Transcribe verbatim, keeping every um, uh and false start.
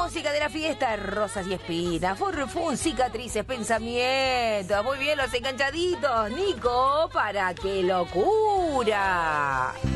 música de la fiesta, rosas y espinas, furfún, cicatrices, pensamientos. Muy bien, los enganchaditos. Nico, ¿para qué locura?